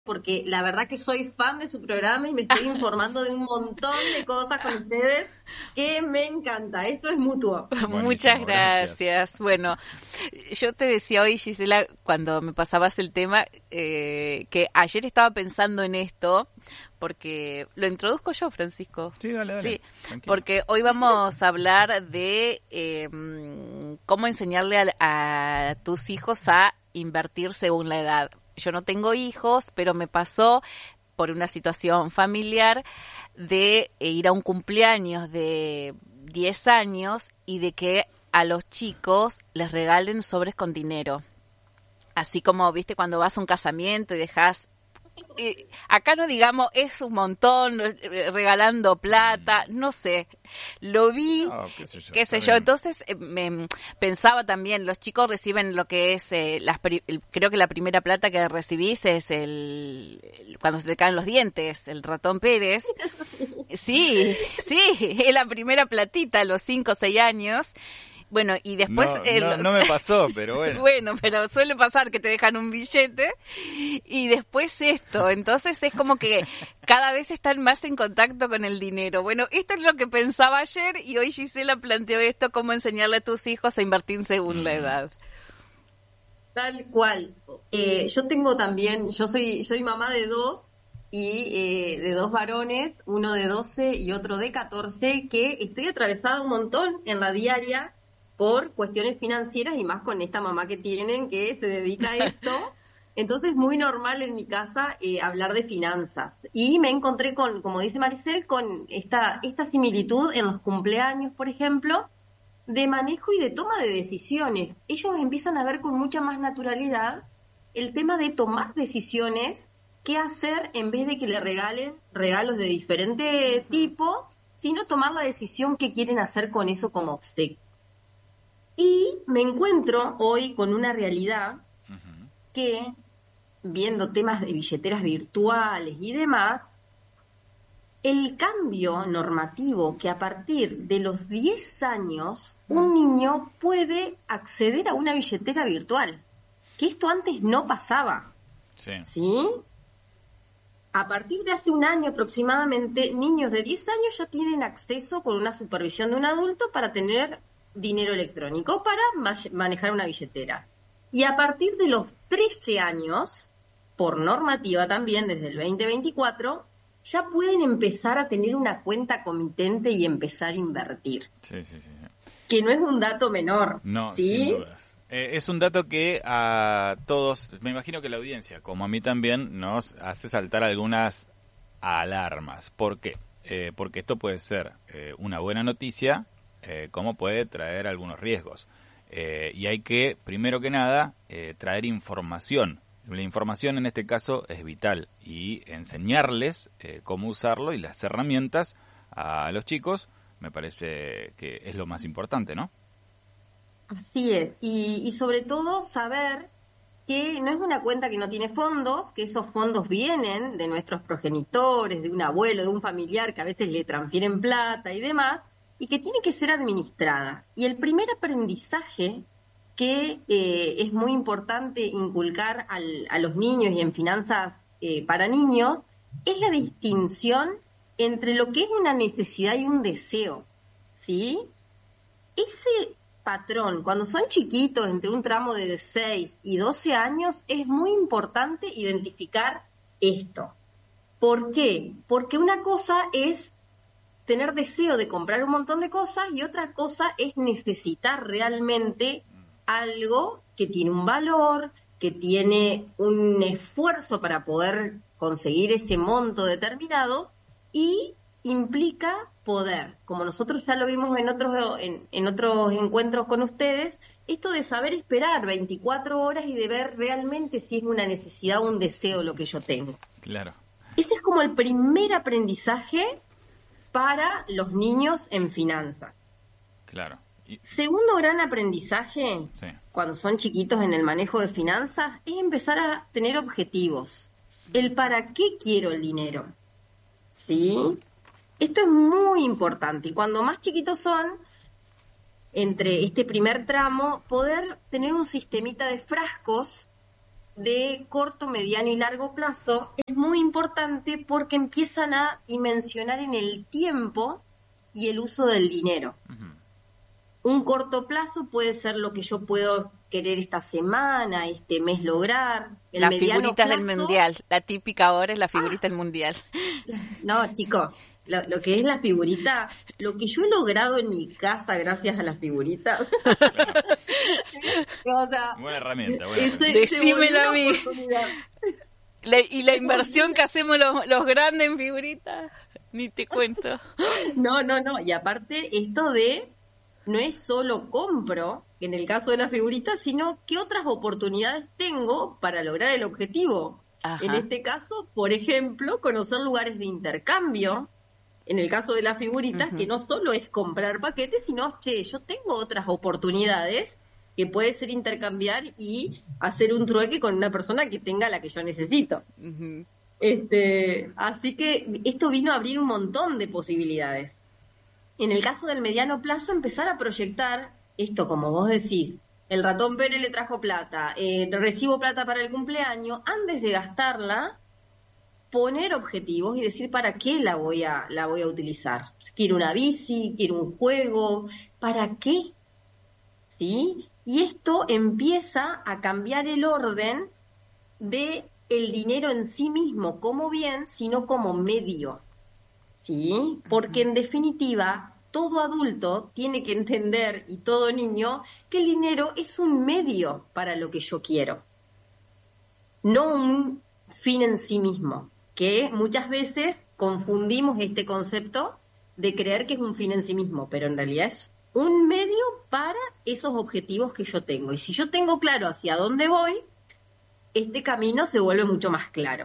porque la verdad que soy fan de su programa y me estoy informando de un montón de cosas con ustedes que me encanta. Esto es mutuo. Muchas Buenísimo, gracias. Bueno, yo te decía hoy, Gisela, cuando me pasabas el tema, que ayer estaba pensando en esto, porque lo introduzco yo, Francisco. Sí, dale. Sí, Tranquilo. porque hoy vamos a hablar de cómo enseñarle a tus hijos a invertir según la edad. Yo no tengo hijos, pero me pasó por una situación familiar de ir a un cumpleaños de 10 años y de que a los chicos les regalen sobres con dinero. Así como, viste, cuando vas a un casamiento y dejas... acá no digamos, es un montón, regalando plata, no sé. Lo vi, qué sé yo. Entonces pensaba también, los chicos reciben lo que es, creo que la primera plata que recibís es cuando se te caen los dientes, el ratón Pérez. Sí, es la primera platita a los 5 o 6 años. Bueno, y después... No me pasó, pero bueno. Bueno, pero suele pasar que te dejan un billete y después esto. Entonces es como que cada vez están más en contacto con el dinero. Bueno, esto es lo que pensaba ayer y hoy Gisela planteó esto, cómo enseñarle a tus hijos a invertir según la edad. Tal cual. Yo tengo también, yo soy mamá de dos y de dos varones, uno de 12 y otro de 14, que estoy atravesada un montón en la diaria por cuestiones financieras y más con esta mamá que tienen que se dedica a esto. Entonces es muy normal en mi casa hablar de finanzas. Y me encontré con, como dice Maricel, con esta similitud en los cumpleaños, por ejemplo, de manejo y de toma de decisiones. Ellos empiezan a ver con mucha más naturalidad el tema de tomar decisiones, qué hacer en vez de que le regalen regalos de diferente tipo, sino tomar la decisión que quieren hacer con eso como obsequio. Y me encuentro hoy con una realidad que, viendo temas de billeteras virtuales y demás, el cambio normativo que a partir de los 10 años un niño puede acceder a una billetera virtual, que esto antes no pasaba. ¿Sí? A partir de hace un año aproximadamente, niños de 10 años ya tienen acceso con una supervisión de un adulto para tener dinero electrónico, para manejar una billetera. Y a partir de los 13 años, por normativa también, desde el 2024, ya pueden empezar a tener una cuenta comitente y empezar a invertir. Sí. Que no es un dato menor. No, ¿sí? Sin dudas. Es un dato que a todos, me imagino que la audiencia, como a mí también, nos hace saltar algunas alarmas. ¿Por qué? Porque esto puede ser una buena noticia, como puede traer algunos riesgos. Y hay que, primero que nada, traer información. La información en este caso es vital y enseñarles cómo usarlo y las herramientas a los chicos me parece que es lo más importante, ¿no? Así es, y sobre todo saber que no es una cuenta que no tiene fondos, que esos fondos vienen de nuestros progenitores, de un abuelo, de un familiar que a veces le transfieren plata y demás, y que tiene que ser administrada. Y el primer aprendizaje que es muy importante inculcar a los niños y en finanzas para niños es la distinción entre lo que es una necesidad y un deseo, ¿sí? Ese patrón, cuando son chiquitos, entre un tramo de 6 y 12 años, es muy importante identificar esto. ¿Por qué? Porque una cosa es tener deseo de comprar un montón de cosas y otra cosa es necesitar realmente algo que tiene un valor, que tiene un esfuerzo para poder conseguir ese monto determinado y implica poder, como nosotros ya lo vimos en otros encuentros con ustedes, esto de saber esperar 24 horas y de ver realmente si es una necesidad o un deseo lo que yo tengo. Claro. Ese es como el primer aprendizaje para los niños en finanzas. Claro. Segundo gran aprendizaje, sí, cuando son chiquitos en el manejo de finanzas, es empezar a tener objetivos. El para qué quiero el dinero. ¿Sí? Esto es muy importante y cuando más chiquitos son, entre este primer tramo, poder tener un sistemita de frascos de corto, mediano y largo plazo es muy importante porque empiezan a dimensionar en el tiempo y el uso del dinero. Un corto plazo puede ser lo que yo puedo querer esta semana, este mes lograr. El Las mediano figuritas plazo, del mundial. La típica ahora es la figurita del mundial. No, chicos, lo que es la figurita, lo que yo he logrado en mi casa gracias a las figuritas. O sea, Buena herramienta. Decímelo a mí. Y la inversión que hacemos los grandes en figuritas, ni te cuento. No. Y aparte, esto de no es solo compro, en el caso de la figurita, sino qué otras oportunidades tengo para lograr el objetivo. Ajá. En este caso, por ejemplo, conocer lugares de intercambio. En el caso de las figuritas, que no solo es comprar paquetes, sino, yo tengo otras oportunidades que puede ser intercambiar y hacer un trueque con una persona que tenga la que yo necesito. Así que esto vino a abrir un montón de posibilidades. En el caso del mediano plazo, empezar a proyectar esto, como vos decís, el ratón Pérez le trajo plata, recibo plata para el cumpleaños, antes de gastarla, poner objetivos y decir para qué la voy a utilizar. Quiero una bici, quiero un juego, ¿para qué? ¿Sí? Y esto empieza a cambiar el orden de el dinero en sí mismo como bien, sino como medio. ¿Sí? Porque en definitiva, todo adulto tiene que entender, y todo niño, que el dinero es un medio para lo que yo quiero, no un fin en sí mismo, que muchas veces confundimos este concepto de creer que es un fin en sí mismo, pero en realidad es un medio para esos objetivos que yo tengo. Y si yo tengo claro hacia dónde voy, este camino se vuelve mucho más claro.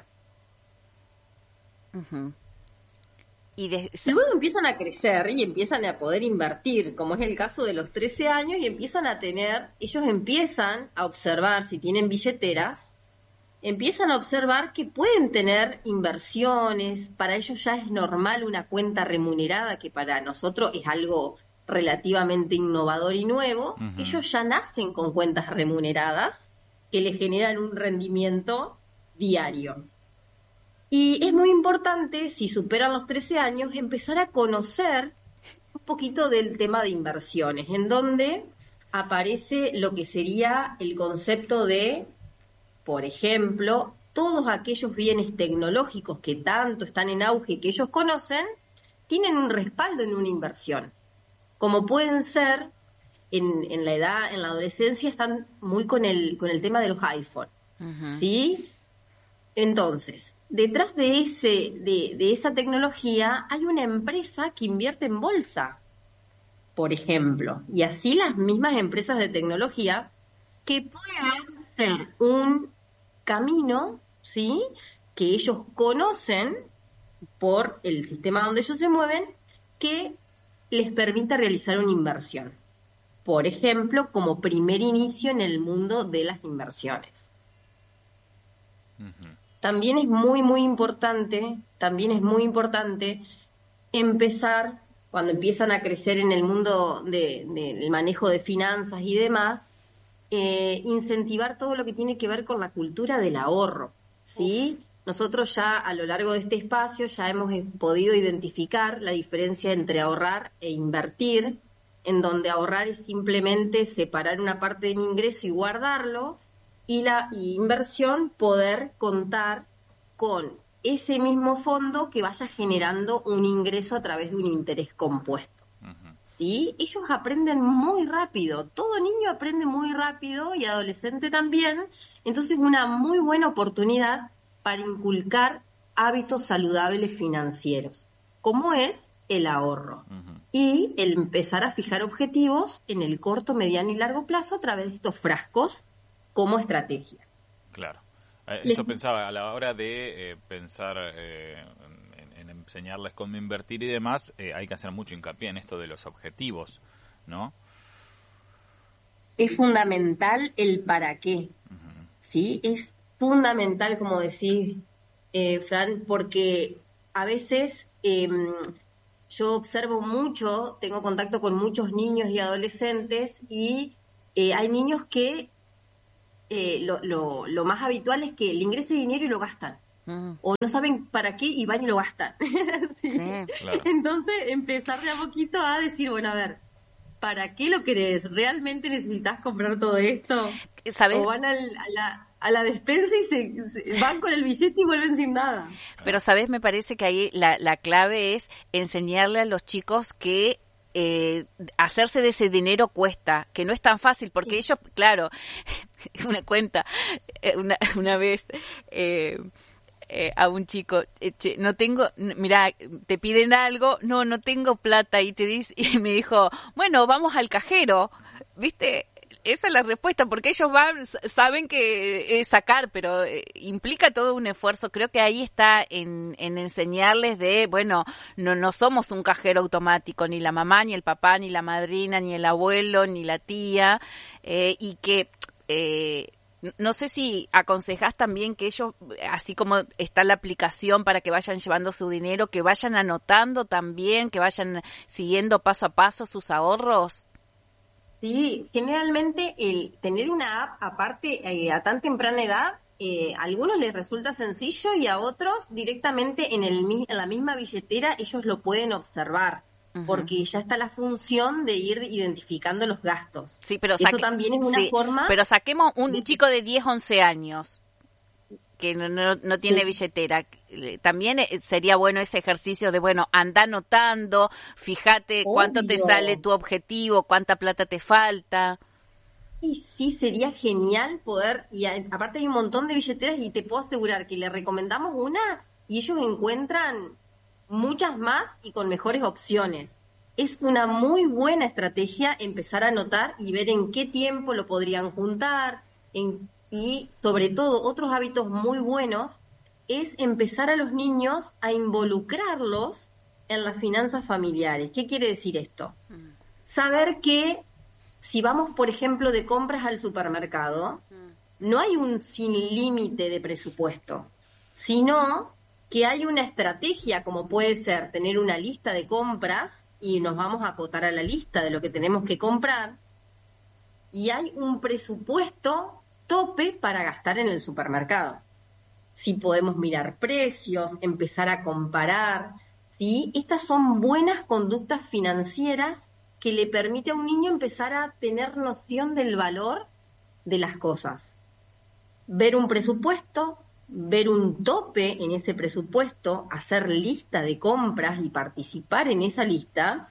Luego empiezan a crecer y empiezan a poder invertir, como es el caso de los 13 años, y ellos empiezan a observar, si tienen billeteras, empiezan a observar que pueden tener inversiones. Para ellos ya es normal una cuenta remunerada, que para nosotros es algo relativamente innovador y nuevo. Ellos ya nacen con cuentas remuneradas que les generan un rendimiento diario. Y es muy importante, si superan los 13 años, empezar a conocer un poquito del tema de inversiones, en donde aparece lo que sería el concepto de, por ejemplo, todos aquellos bienes tecnológicos que tanto están en auge y que ellos conocen, tienen un respaldo en una inversión. Como pueden ser, en la edad, en la adolescencia, están muy con el tema de los iPhone, ¿sí? Entonces, detrás de esa tecnología hay una empresa que invierte en bolsa, por ejemplo, y así las mismas empresas de tecnología que pueden ser un camino, ¿sí?, que ellos conocen por el sistema donde ellos se mueven, que les permita realizar una inversión. Por ejemplo, como primer inicio en el mundo de las inversiones. También es muy importante empezar, cuando empiezan a crecer en el mundo del manejo de finanzas y demás, incentivar todo lo que tiene que ver con la cultura del ahorro, ¿sí? Nosotros ya a lo largo de este espacio ya hemos podido identificar la diferencia entre ahorrar e invertir, en donde ahorrar es simplemente separar una parte de mi ingreso y guardarlo, y la inversión poder contar con ese mismo fondo que vaya generando un ingreso a través de un interés compuesto. ¿Sí? Ellos aprenden muy rápido, todo niño aprende muy rápido y adolescente también, entonces una muy buena oportunidad para inculcar hábitos saludables financieros, como es el ahorro y el empezar a fijar objetivos en el corto, mediano y largo plazo a través de estos frascos como estrategia. Claro. Eso pensaba a la hora de pensar en enseñarles cómo invertir y demás, hay que hacer mucho hincapié en esto de los objetivos, ¿no? Es fundamental el para qué, ¿sí? Es fundamental, como decís, Fran, porque a veces yo observo mucho, tengo contacto con muchos niños y adolescentes y hay niños que lo más habitual es que le ingrese dinero y lo gastan. O no saben para qué y van y lo gastan. Sí. Sí. Claro. Entonces, empezar de a poquito a decir, bueno, a ver, ¿para qué lo querés? ¿Realmente necesitas comprar todo esto? ¿Sabes? O van a la despensa y se van con el billete y vuelven sin nada. Pero, ¿sabes? Me parece que ahí la clave es enseñarle a los chicos que hacerse de ese dinero cuesta, que no es tan fácil, porque ellos, claro, una vez a un chico, che, no tengo, mira, te piden algo, no tengo plata, y y me dijo, bueno, vamos al cajero, ¿viste? Esa es la respuesta, porque ellos saben que es sacar, pero implica todo un esfuerzo. Creo que ahí está en enseñarles bueno, no somos un cajero automático, ni la mamá, ni el papá, ni la madrina, ni el abuelo, ni la tía, y que no sé si aconsejás también que ellos, así como está la aplicación para que vayan llevando su dinero, que vayan anotando también, que vayan siguiendo paso a paso sus ahorros. Sí, generalmente el tener una app aparte a tan temprana edad, a algunos les resulta sencillo y a otros directamente en la misma billetera ellos lo pueden observar, porque ya está la función de ir identificando los gastos. Sí, pero eso también es una forma. Pero saquemos un chico de 10, 11 años que no tiene billetera. También sería bueno ese ejercicio de, bueno, anda anotando, fíjate cuánto te sale tu objetivo, cuánta plata te falta. Y sí, sería genial poder, y aparte hay un montón de billeteras y te puedo asegurar que le recomendamos una y ellos encuentran muchas más y con mejores opciones. Es una muy buena estrategia empezar a anotar y ver en qué tiempo lo podrían juntar, y sobre todo otros hábitos muy buenos es empezar a los niños a involucrarlos en las finanzas familiares. ¿Qué quiere decir esto? Saber que si vamos, por ejemplo, de compras al supermercado, no hay un sin límite de presupuesto, sino que hay una estrategia, como puede ser tener una lista de compras y nos vamos a acotar a la lista de lo que tenemos que comprar, y hay un presupuesto tope para gastar en el supermercado. Si podemos mirar precios, empezar a comparar, ¿sí? Estas son buenas conductas financieras que le permite a un niño empezar a tener noción del valor de las cosas. Ver un presupuesto, ver un tope en ese presupuesto, hacer lista de compras y participar en esa lista,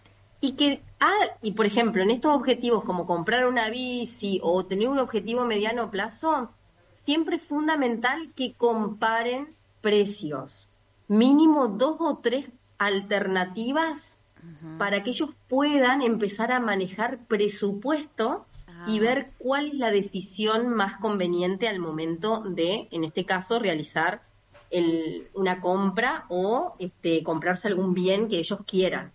y por ejemplo, en estos objetivos como comprar una bici o tener un objetivo a mediano plazo, siempre es fundamental que comparen precios, mínimo 2 o 3 alternativas para que ellos puedan empezar a manejar presupuesto y ver cuál es la decisión más conveniente al momento de, en este caso, realizar una compra o comprarse algún bien que ellos quieran.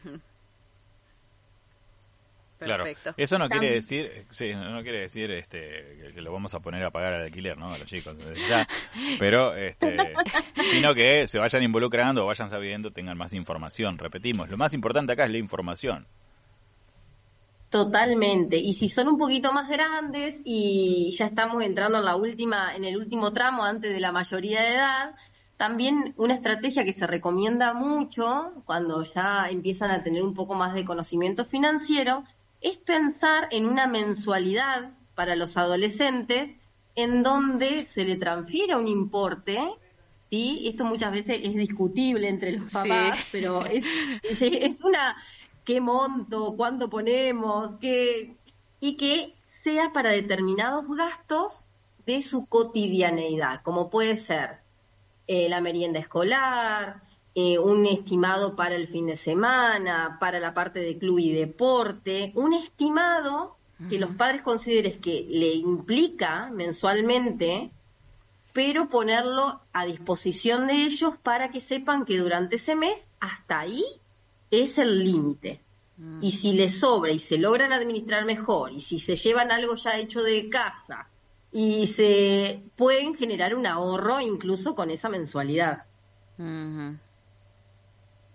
Claro, eso no quiere decir, no quiere decir que lo vamos a poner a pagar al alquiler, ¿no? A los chicos, ya, pero sino que se vayan involucrando o vayan sabiendo, tengan más información. Repetimos, lo más importante acá es la información. Totalmente, y si son un poquito más grandes y ya estamos entrando en el último tramo antes de la mayoría de edad, también una estrategia que se recomienda mucho cuando ya empiezan a tener un poco más de conocimiento financiero es pensar en una mensualidad para los adolescentes en donde se le transfiera un importe, ¿sí? Esto muchas veces es discutible entre los papás, pero es una... ¿Qué monto? ¿Cuándo ponemos? Y que sea para determinados gastos de su cotidianeidad, como puede ser la merienda escolar, un estimado para el fin de semana, para la parte de club y deporte, un estimado que los padres consideren que le implica mensualmente, pero ponerlo a disposición de ellos para que sepan que durante ese mes hasta ahí es el límite. Y si les sobra y se logran administrar mejor, y si se llevan algo ya hecho de casa, y se pueden generar un ahorro incluso con esa mensualidad.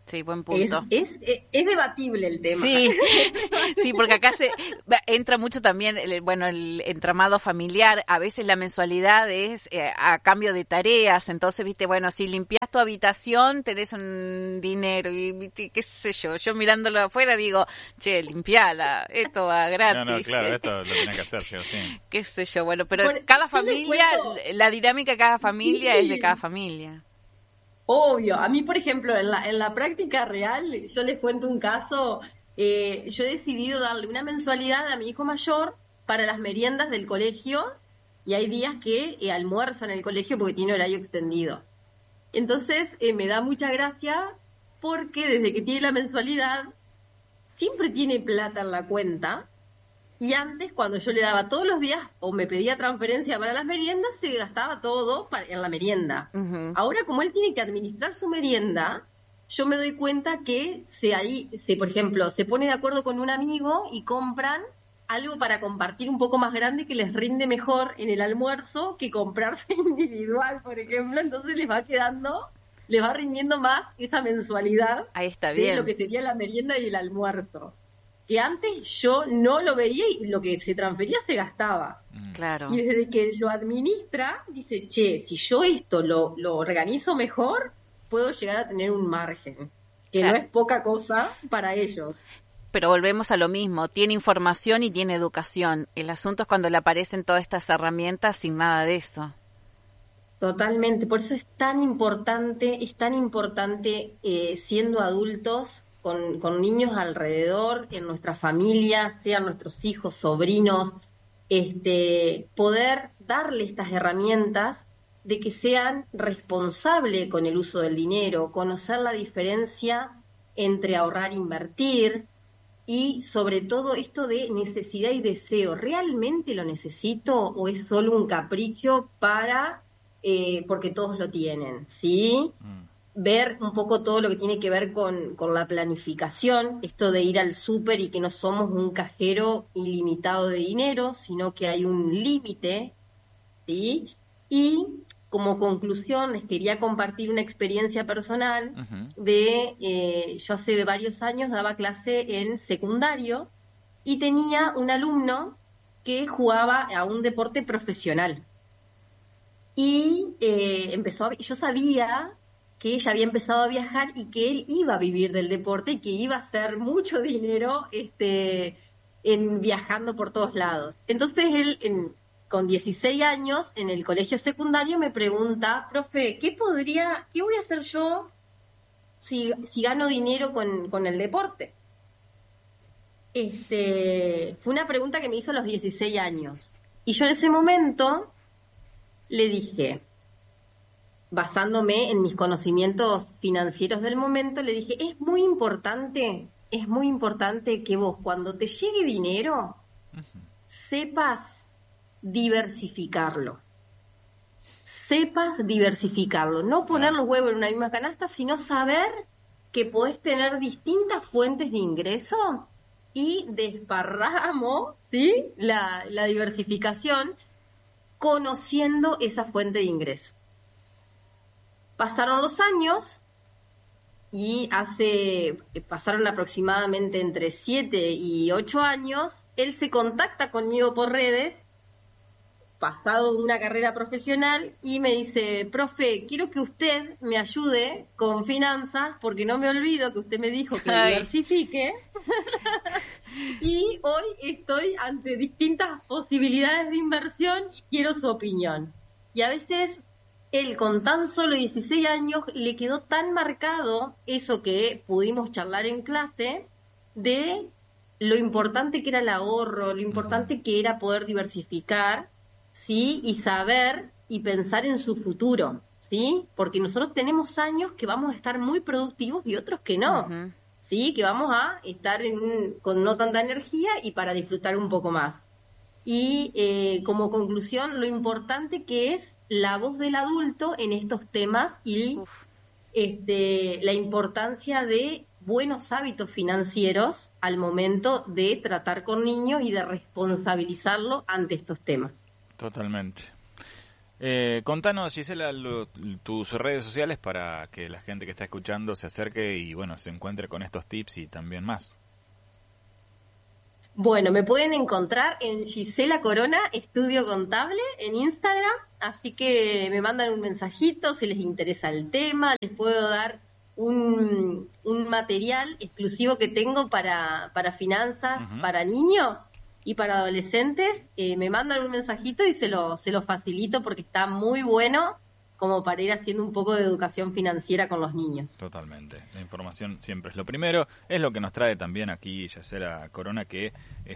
Sí, buen punto. Es debatible el tema. Sí, sí, porque acá entra mucho también, el entramado familiar. A veces la mensualidad es a cambio de tareas. Entonces, viste, bueno, si limpias tu habitación, tenés un dinero. Y qué sé yo mirándolo afuera digo, che, limpiala, esto va gratis. No, claro, esto lo tenés que hacer, sí. Qué sé yo, bueno, pero cada familia, la dinámica de cada familia es de cada familia. Obvio, a mí por ejemplo en la práctica real, yo les cuento un caso, yo he decidido darle una mensualidad a mi hijo mayor para las meriendas del colegio y hay días que almuerza en el colegio porque tiene horario extendido. Entonces me da mucha gracia porque desde que tiene la mensualidad siempre tiene plata en la cuenta. Y antes, cuando yo le daba todos los días o me pedía transferencia para las meriendas, se gastaba todo en la merienda. Uh-huh. Ahora, como él tiene que administrar su merienda, yo me doy cuenta que por ejemplo, se pone de acuerdo con un amigo y compran algo para compartir un poco más grande que les rinde mejor en el almuerzo que comprarse individual, por ejemplo. Entonces les va rindiendo más esa mensualidad. Ahí está bien. De lo que sería la merienda y el almuerzo. Que antes yo no lo veía y lo que se transfería se gastaba. Claro. Y desde que lo administra, dice, che, si yo esto lo organizo mejor, puedo llegar a tener un margen, que claro, no es poca cosa para ellos. Pero volvemos a lo mismo, tiene información y tiene educación. El asunto es cuando le aparecen todas estas herramientas sin nada de eso. Totalmente, por eso es tan importante siendo adultos, con niños alrededor, en nuestra familia, sean nuestros hijos, sobrinos, poder darle estas herramientas de que sean responsables con el uso del dinero, conocer la diferencia entre ahorrar e invertir y sobre todo esto de necesidad y deseo. ¿Realmente lo necesito o es solo un capricho porque todos lo tienen? ¿Sí? Ver un poco todo lo que tiene que ver con la planificación, esto de ir al súper y que no somos un cajero ilimitado de dinero, sino que hay un límite, ¿sí? Y como conclusión les quería compartir una experiencia personal yo hace varios años daba clase en secundario y tenía un alumno que jugaba a un deporte profesional. Y yo sabía que ella había empezado a viajar y que él iba a vivir del deporte y que iba a hacer mucho dinero viajando por todos lados. Entonces él, con 16 años, en el colegio secundario, me pregunta, profe, ¿qué voy a hacer yo si gano dinero con el deporte? Fue una pregunta que me hizo a los 16 años. Y yo en ese momento le dije, basándome en mis conocimientos financieros del momento, le dije, es muy importante que vos, cuando te llegue dinero, sepas diversificarlo. No poner los huevos en una misma canasta, sino saber que podés tener distintas fuentes de ingreso y desparramos, ¿sí?, la diversificación conociendo esa fuente de ingreso. Pasaron los años y pasaron aproximadamente entre 7 y 8 años, él se contacta conmigo por redes, pasado de una carrera profesional, y me dice, profe, quiero que usted me ayude con finanzas, porque no me olvido que usted me dijo que diversifique, y hoy estoy ante distintas posibilidades de inversión y quiero su opinión. Y a veces él, con tan solo 16 años, le quedó tan marcado eso que pudimos charlar en clase, de lo importante que era el ahorro, lo importante que era poder diversificar, ¿sí?, y saber y pensar en su futuro, ¿sí? Porque nosotros tenemos años que vamos a estar muy productivos y otros que no, ¿sí?, que vamos a estar con no tanta energía y para disfrutar un poco más. Y como conclusión, lo importante que es la voz del adulto en estos temas y la importancia de buenos hábitos financieros al momento de tratar con niños y de responsabilizarlo ante estos temas. Totalmente. Contanos, Gisela, tus redes sociales para que la gente que está escuchando se acerque y bueno, se encuentre con estos tips y también más. Bueno, me pueden encontrar en Gisela Corona, Estudio Contable, en Instagram, así que me mandan un mensajito si les interesa el tema, les puedo dar un material exclusivo que tengo para finanzas, para niños y para adolescentes. Me mandan un mensajito y se lo facilito porque está muy bueno como para ir haciendo un poco de educación financiera con los niños. Totalmente. La información siempre es lo primero. Es lo que nos trae también aquí Gisela Corona, que